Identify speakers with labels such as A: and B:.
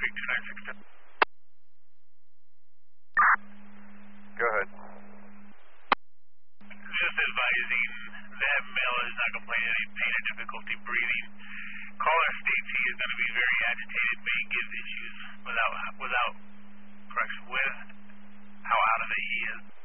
A: Creek 2962.
B: Go ahead.
A: Just advising that male is not complaining of any pain or difficulty breathing. Caller states he is going to be very agitated, may give issues with how out of it he is.